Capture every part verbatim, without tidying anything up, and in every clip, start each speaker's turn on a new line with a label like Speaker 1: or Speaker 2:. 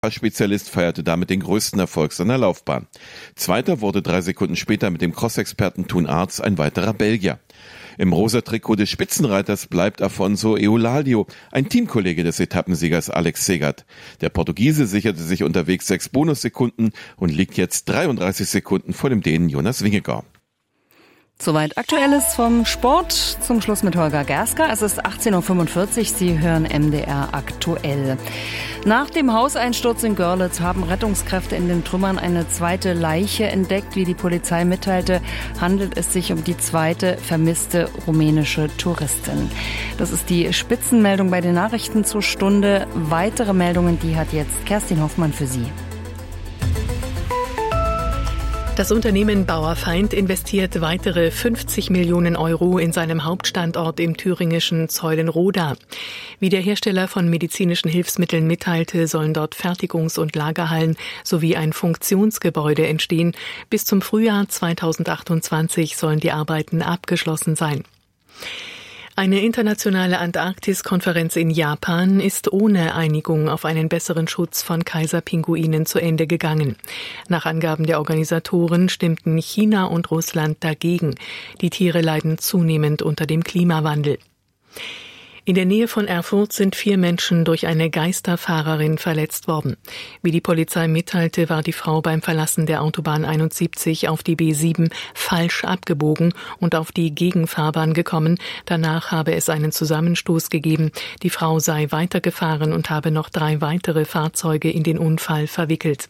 Speaker 1: Spezialist feierte damit den größten Erfolg seiner Laufbahn. Zweiter wurde drei Sekunden später mit dem Cross-Experten Thun Arz ein weiterer Belgier. Im rosa Trikot des Spitzenreiters bleibt Afonso Eulalia, ein Teamkollege des Etappensiegers Alex Segert. Der Portugiese sicherte sich unterwegs sechs Bonussekunden und liegt jetzt dreiunddreißig Sekunden vor dem Dänen Jonas Vingegaard.
Speaker 2: Soweit Aktuelles vom Sport. Zum Schluss mit Holger Gersker. Es ist achtzehn Uhr fünfundvierzig. Sie hören M D R aktuell. Nach dem Hauseinsturz in Görlitz haben Rettungskräfte in den Trümmern eine zweite Leiche entdeckt. Wie die Polizei mitteilte, handelt es sich um die zweite vermisste rumänische Touristin. Das ist die Spitzenmeldung bei den Nachrichten zur Stunde. Weitere Meldungen, die hat jetzt Kerstin Hoffmann für Sie.
Speaker 3: Das Unternehmen Bauerfeind investiert weitere fünfzig Millionen Euro in seinem Hauptstandort im thüringischen Zeulenroda. Wie der Hersteller von medizinischen Hilfsmitteln mitteilte, sollen dort Fertigungs- und Lagerhallen sowie ein Funktionsgebäude entstehen. Bis zum Frühjahr zweitausendachtundzwanzig sollen die Arbeiten abgeschlossen sein. Eine internationale Antarktis-Konferenz in Japan ist ohne Einigung auf einen besseren Schutz von Kaiserpinguinen zu Ende gegangen. Nach Angaben der Organisatoren stimmten China und Russland dagegen. Die Tiere leiden zunehmend unter dem Klimawandel. In der Nähe von Erfurt sind vier Menschen durch eine Geisterfahrerin verletzt worden. Wie die Polizei mitteilte, war die Frau beim Verlassen der Autobahn einundsiebzig auf die B sieben falsch abgebogen und auf die Gegenfahrbahn gekommen. Danach habe es einen Zusammenstoß gegeben. Die Frau sei weitergefahren und habe noch drei weitere Fahrzeuge in den Unfall verwickelt.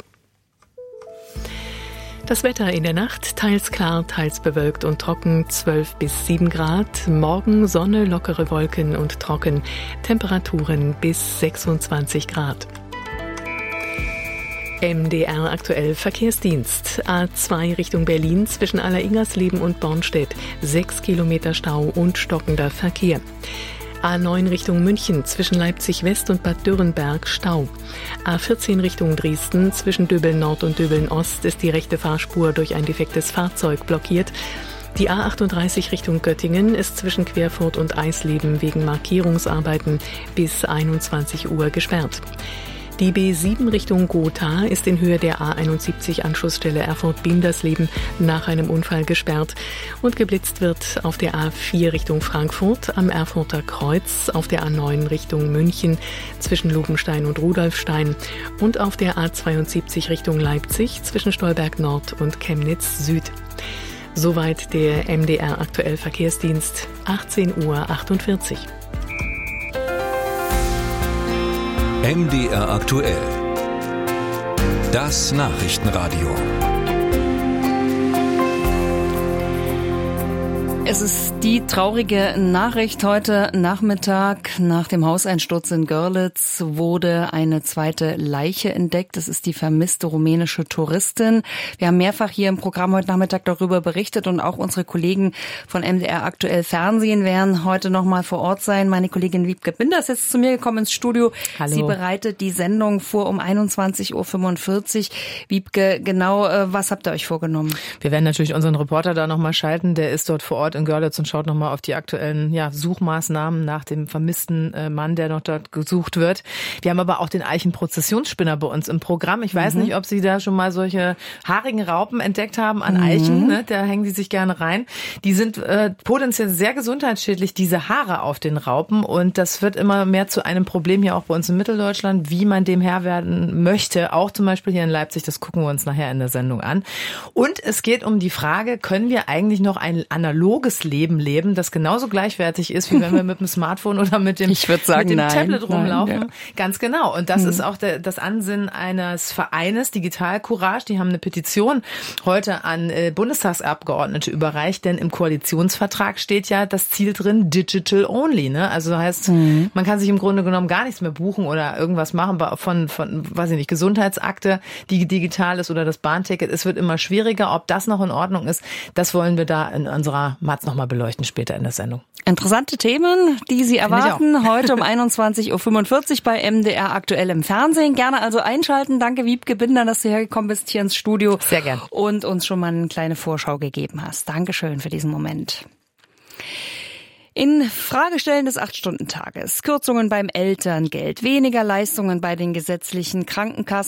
Speaker 3: Das Wetter in der Nacht, teils klar, teils bewölkt und trocken, zwölf bis sieben Grad. Morgen Sonne, lockere Wolken und trocken. Temperaturen bis sechsundzwanzig Grad. M D R aktuell Verkehrsdienst. A zwei Richtung Berlin zwischen Allersingersleben und Bornstedt. Sechs Kilometer Stau und stockender Verkehr. A neun Richtung München zwischen Leipzig West und Bad Dürrenberg Stau. A vierzehn Richtung Dresden zwischen Döbeln Nord und Döbeln Ost ist die rechte Fahrspur durch ein defektes Fahrzeug blockiert. Die A achtunddreißig Richtung Göttingen ist zwischen Querfurt und Eisleben wegen Markierungsarbeiten bis einundzwanzig Uhr gesperrt. Die B sieben Richtung Gotha ist in Höhe der A einundsiebzig Anschlussstelle Erfurt-Bindersleben nach einem Unfall gesperrt und geblitzt wird auf der A vier Richtung Frankfurt am Erfurter Kreuz, auf der A neun Richtung München zwischen Lobenstein und Rudolfstein und auf der A zweiundsiebzig Richtung Leipzig zwischen Stolberg Nord und Chemnitz Süd. Soweit der M D R aktuell Verkehrsdienst, achtzehn Uhr achtundvierzig.
Speaker 4: M D R aktuell. Das Nachrichtenradio.
Speaker 2: Es ist die traurige Nachricht heute Nachmittag. Nach dem Hauseinsturz in Görlitz wurde eine zweite Leiche entdeckt. Das ist die vermisste rumänische Touristin. Wir haben mehrfach hier im Programm heute Nachmittag darüber berichtet und auch unsere Kollegen von M D R aktuell Fernsehen werden heute noch mal vor Ort sein. Meine Kollegin Wiebke Binder ist jetzt zu mir gekommen ins Studio.
Speaker 5: Hallo.
Speaker 2: Sie bereitet die Sendung vor um einundzwanzig Uhr fünfundvierzig. Wiebke, genau, was habt ihr euch vorgenommen?
Speaker 5: Wir werden natürlich unseren Reporter da noch mal schalten. Der ist dort vor Ort in Görlitz und schaut nochmal auf die aktuellen ja, Suchmaßnahmen nach dem vermissten äh, Mann, der noch dort gesucht wird. Wir haben aber auch den Eichenprozessionsspinner bei uns im Programm. Ich weiß mhm. nicht, ob Sie da schon mal solche haarigen Raupen entdeckt haben an mhm. Eichen. Ne? Da hängen die sich gerne rein. Die sind äh, potenziell sehr gesundheitsschädlich, diese Haare auf den Raupen. Und das wird immer mehr zu einem Problem hier auch bei uns in Mitteldeutschland, wie man dem Herr werden möchte. Auch zum Beispiel hier in Leipzig. Das gucken wir uns nachher in der Sendung an. Und es geht um die Frage, können wir eigentlich noch ein analoges Leben leben, das genauso gleichwertig ist, wie wenn wir mit dem Smartphone oder mit dem,
Speaker 2: ich würd sagen,
Speaker 5: mit dem
Speaker 2: nein,
Speaker 5: Tablet rumlaufen.
Speaker 2: Nein, ja.
Speaker 5: Ganz genau. Und das
Speaker 2: hm.
Speaker 5: ist auch der, das Ansinnen eines Vereines, Digital Courage. Die haben eine Petition heute an äh, Bundestagsabgeordnete überreicht, denn im Koalitionsvertrag steht ja das Ziel drin, Digital Only. Ne? Also heißt, hm. man kann sich im Grunde genommen gar nichts mehr buchen oder irgendwas machen von, von, weiß ich nicht, Gesundheitsakte, die digital ist oder das Bahnticket. Es wird immer schwieriger. Ob das noch in Ordnung ist, das wollen wir da in unserer Matz nochmal beleuchten später in der Sendung.
Speaker 2: Interessante Themen, die Sie erwarten heute um einundzwanzig Uhr fünfundvierzig bei M D R aktuell im Fernsehen. Gerne also einschalten. Danke Wiebke Binder, dass du hergekommen bist hier ins Studio.
Speaker 5: Sehr gern.
Speaker 2: Und uns schon mal eine kleine Vorschau gegeben hast. Dankeschön für diesen Moment. In Fragestellen des acht Stunden Tages. Kürzungen beim Elterngeld, weniger Leistungen bei den gesetzlichen Krankenkassen.